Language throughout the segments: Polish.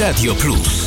Radio Plus.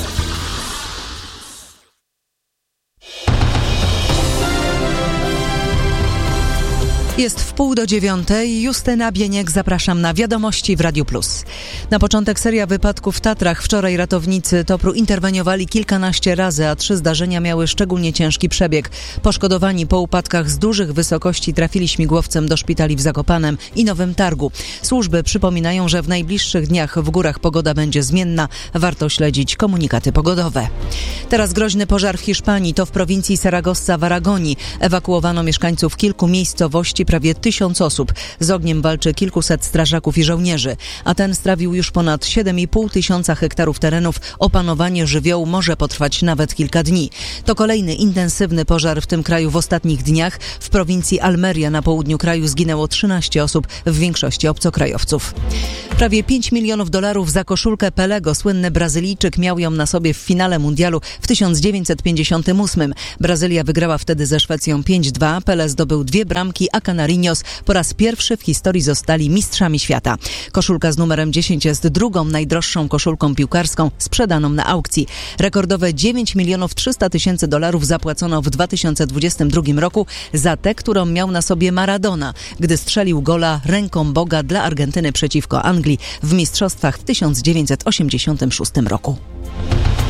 Jest 8:30. Justyna Bieniek, zapraszam na Wiadomości w Radiu Plus. Na początek seria wypadków w Tatrach. Wczoraj ratownicy TOPR-u interweniowali kilkanaście razy, a 3 zdarzenia miały szczególnie ciężki przebieg. Poszkodowani po upadkach z dużych wysokości trafili śmigłowcem do szpitali w Zakopanem i Nowym Targu. Służby przypominają, że w najbliższych dniach w górach pogoda będzie zmienna. Warto śledzić komunikaty pogodowe. Teraz groźny pożar w Hiszpanii. To w prowincji Saragossa w Aragonii. Ewakuowano mieszkańców kilku miejscowości, prawie 1000 osób. Z ogniem walczy kilkuset strażaków i żołnierzy, a ten strawił już ponad 7,5 tysiąca hektarów terenów. Opanowanie żywiołu może potrwać nawet kilka dni. To kolejny intensywny pożar w tym kraju w ostatnich dniach. W prowincji Almeria na południu kraju zginęło 13 osób, w większości obcokrajowców. Prawie $5 milionów za koszulkę Pelego. Słynny Brazylijczyk miał ją na sobie w finale mundialu w 1958. Brazylia wygrała wtedy ze Szwecją 5-2. Pele zdobył 2 bramki, a Canariños po raz pierwszy w historii zostali mistrzami świata. Koszulka z numerem 10 jest drugą najdroższą koszulką piłkarską sprzedaną na aukcji. Rekordowe $9,300,000 zapłacono w 2022 roku za tę, którą miał na sobie Maradona, gdy strzelił gola ręką Boga dla Argentyny przeciwko Anglii w mistrzostwach w 1986 roku.